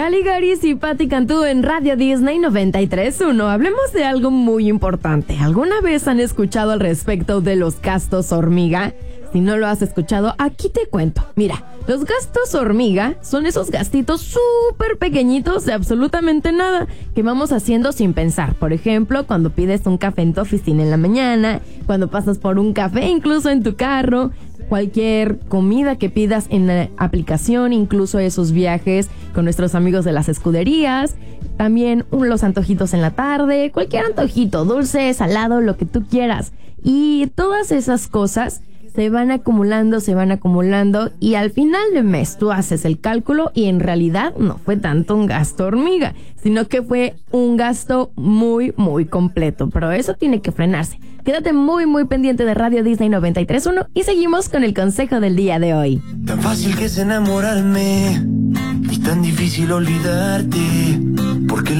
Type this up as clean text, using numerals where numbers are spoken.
Caligaris y Patti Cantú en Radio Disney 93.1. Hablemos de algo muy importante. ¿Alguna vez han escuchado al respecto de los gastos hormiga? Si no lo has escuchado, aquí te cuento. Mira, los gastos hormiga son esos gastitos súper pequeñitos de absolutamente nada que vamos haciendo sin pensar. Por ejemplo, cuando pides un café en tu oficina en la mañana, cuando pasas por un café incluso en tu carro, cualquier comida que pidas en la aplicación, incluso esos viajes con nuestros amigos de las escuderías, también los antojitos en la tarde, cualquier antojito, dulce, salado, lo que tú quieras. Y todas esas cosas se van acumulando y al final del mes tú haces el cálculo y en realidad no fue tanto un gasto hormiga, sino que fue un gasto muy, muy completo. Pero eso tiene que frenarse. Quédate muy, muy pendiente de Radio Disney 93.1 y seguimos con el consejo del día de hoy. Tan fácil que es enamorarme y tan difícil olvidarte, porque